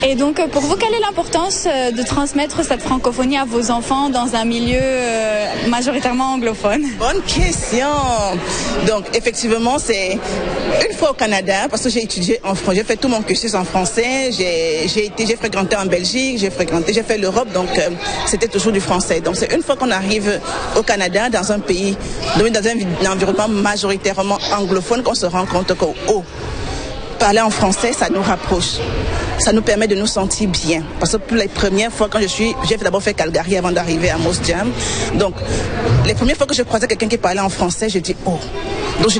Et donc, pour vous, quelle est l'importance de transmettre cette francophonie à vos enfants dans un milieu majoritairement anglophone? Bonne question. Donc, effectivement, c'est une fois au Canada, parce que j'ai étudié en français, j'ai fait tout mon cursus en français, j'ai fréquenté en Belgique, j'ai fait l'Europe, donc c'était toujours du français. Donc, c'est une fois qu'on arrive au Canada, dans un pays, dans un environnement majoritairement anglophone, qu'on se rend compte que, parler en français, ça nous rapproche. Ça nous permet de nous sentir bien. Parce que pour les premières fois, j'ai d'abord fait Calgary avant d'arriver à Moss Jam. Donc, les premières fois que je croisais quelqu'un qui parlait en français, je dis, oh. Donc,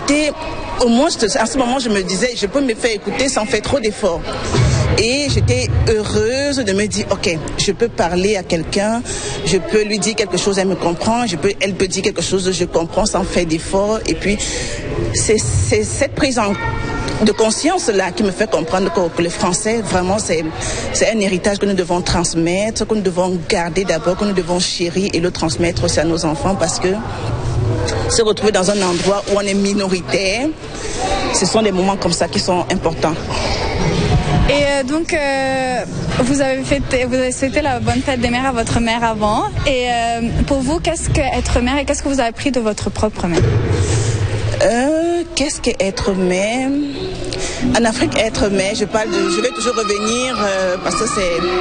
à ce moment, je me disais, je peux me faire écouter sans faire trop d'efforts. Et j'étais heureuse de me dire, ok, je peux parler à quelqu'un, je peux lui dire quelque chose, elle me comprend, elle peut dire quelque chose, je comprends sans faire d'efforts. Et puis, c'est cette prise de conscience là qui me fait comprendre que le français, vraiment, c'est un héritage que nous devons transmettre, que nous devons garder d'abord, que nous devons chérir et le transmettre aussi à nos enfants, parce que se retrouver dans un endroit où on est minoritaire, ce sont des moments comme ça qui sont importants. Et donc, vous avez souhaité la bonne fête des mères à votre mère avant. Et pour vous, qu'est-ce qu'être mère et qu'est-ce que vous avez appris de votre propre mère? Qu'est-ce qu'être mère? En Afrique, être mère, je vais toujours revenir parce que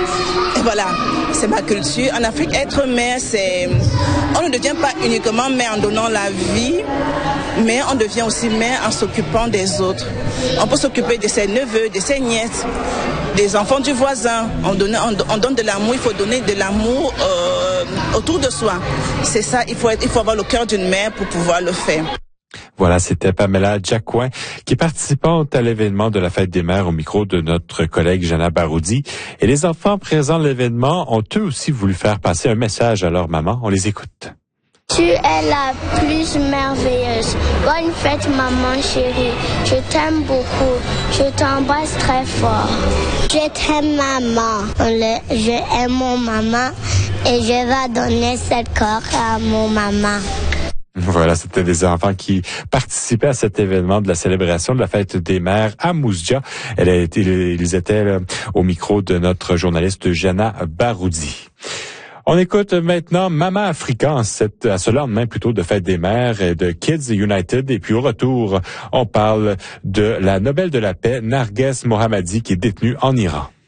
c'est ma culture. En Afrique, être mère, on ne devient pas uniquement mère en donnant la vie, mais on devient aussi mère en s'occupant des autres. On peut s'occuper de ses neveux, de ses nièces, des enfants du voisin. On donne de l'amour, il faut donner de l'amour autour de soi. C'est ça, il faut avoir le cœur d'une mère pour pouvoir le faire. Voilà, c'était Pamela Jacquin, qui est participante à l'événement de la Fête des Mères au micro de notre collègue Jana Baroudi. Et les enfants présents à l'événement ont eux aussi voulu faire passer un message à leur maman. On les écoute. Tu es la plus merveilleuse. Bonne fête, maman chérie. Je t'aime beaucoup. Je t'embrasse très fort. Je t'aime, maman. Je aime mon maman et je vais donner cette corps à mon maman. Voilà, c'était des enfants qui participaient à cet événement de la célébration de la fête des mères à Moss Jaw. Ils étaient là, au micro de notre journaliste Jana Baroudi. On écoute maintenant Maman Africa à ce lendemain plutôt de fête des mères et de Kids United. Et puis au retour, on parle de la Nobel de la paix Narges Mohammadi qui est détenue en Iran.